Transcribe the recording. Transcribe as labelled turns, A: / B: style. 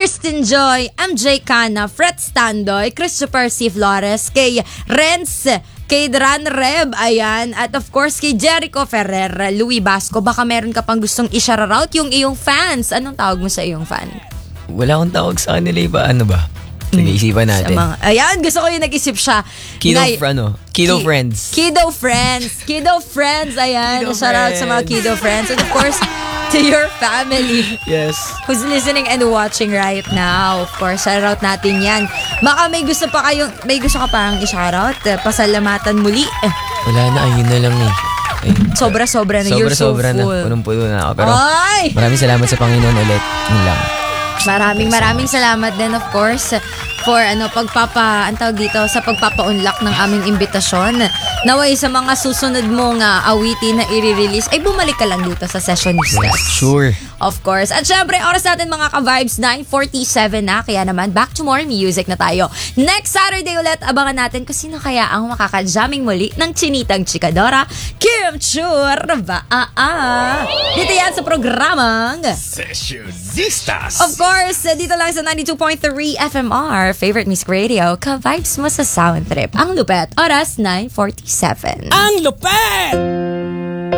A: Kristen Joy, MJ Cana, Fred Standoy, Christopher C. Flores, kay Renz, kay Dran Reb, ayan, at of course kay Jericho Ferrer, Louie Basco. Baka meron ka pang gustong i-shoutout yung iyong fans. Anong tawag mo sa iyong fan?
B: Wala akong tawag sa kanila iba. Ano ba? Nag-iisipan natin.
A: Ayan, gusto ko yung nag-isip siya.
B: Kido Friends.
A: Kido Friends, ayan. Shoutout sa mga Kido Friends. And of course, to your family.
B: Yes.
A: Who's listening and watching right now. Of course, shoutout natin yan. Baka may gusto ka pang i-shoutout. Pasalamatan muli.
B: Wala na, ayun na lang eh. Ayun.
A: Sobra-sobra na. You're so full.
B: Na. Punong-puno na ako. Pero
A: ay!
B: Maraming salamat sa Panginoon ulit. Yun lang.
A: Maraming salamat din of course for sa pagpapa-unlock ng aming imbitasyon. Naway sa mga susunod mong awitin na i-release ay bumalik ka lang dito sa Sessionistas.
B: Yes, sure.
A: Of course. At syempre, oras natin mga ka-vibes, 9:47 na. Kaya naman, back to more music na tayo. Next Saturday ulit, abangan natin kung sino kaya ang makaka-jamming muli ng Chinitang Chikadora, Kim Churba. Dito yan sa programang
C: Sessionistas.
A: Of course, dito lang sa 92.3 FMR, Favorite Music Radio, ka-vibes mo sa Sound Trip. Ang lupet, oras 9:47.
C: Ang lupet!